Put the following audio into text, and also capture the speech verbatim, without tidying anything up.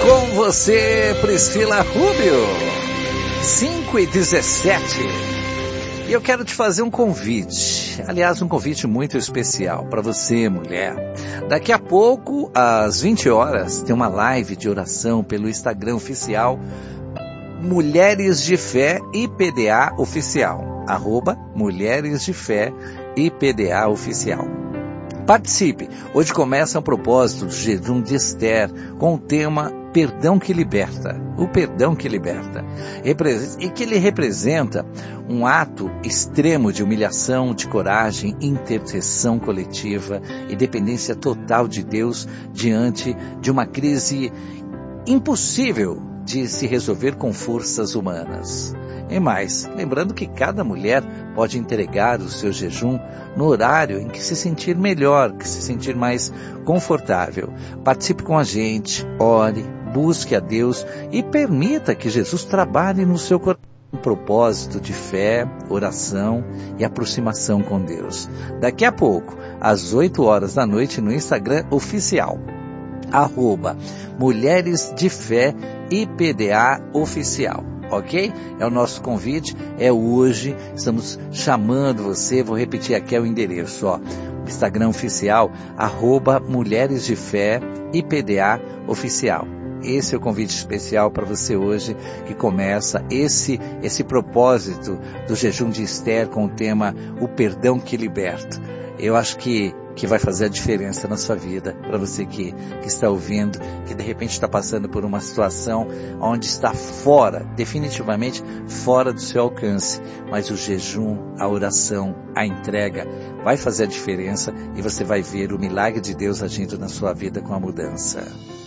Com você, Priscila Rubio, cinco e dezessete. E eu quero te fazer um convite, aliás, um convite muito especial para você, mulher. Daqui a pouco, às vinte horas, tem uma live de oração pelo Instagram oficial Mulheres de Fé I P D A Oficial, arroba Mulheres de Fé I P D A Oficial. Participe! Hoje começa um propósito do jejum de Esther com o tema Perdão que Liberta. O perdão que liberta. E que ele representa um ato extremo de humilhação, de coragem, intercessão coletiva e dependência total de Deus diante de uma crise impossível de se resolver com forças humanas. E mais, lembrando que cada mulher pode entregar o seu jejum no horário em que se sentir melhor, que se sentir mais confortável. Participe com a gente, ore, busque a Deus e permita que Jesus trabalhe no seu coração. Um propósito de fé, oração e aproximação com Deus. Daqui a pouco, às oito horas da noite, no Instagram oficial, arroba Mulheres de Fé I P D A Oficial. Ok? É o nosso convite, é hoje, estamos chamando você, vou repetir aqui é o endereço, ó, Instagram oficial, arroba Mulheres de Fé I P D A Oficial. Esse é o convite especial para você hoje, que começa esse, esse propósito do jejum de Esther com o tema O Perdão que Liberta. Eu acho que que vai fazer a diferença na sua vida, para você que, que está ouvindo, que de repente está passando por uma situação onde está fora, definitivamente fora do seu alcance, mas o jejum, a oração, a entrega vai fazer a diferença e você vai ver o milagre de Deus agindo na sua vida com a mudança.